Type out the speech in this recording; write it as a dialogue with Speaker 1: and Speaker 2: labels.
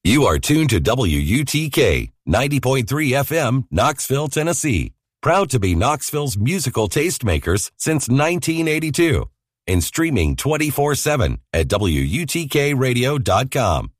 Speaker 1: You are tuned to WUTK 90.3 FM, Knoxville, Tennessee. Proud to be Knoxville's musical tastemakers since 1982. And streaming 24/7 at WUTKradio.com.